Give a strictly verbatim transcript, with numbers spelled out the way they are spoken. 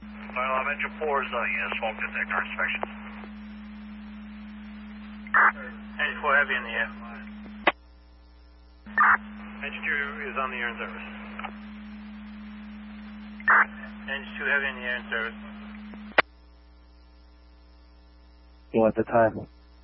Well, I'm engine four is on uh, smoke detector inspection. Engine four heavy in the air. Engine two is on the air in service. Engine two heavy in the air in service. You want the time?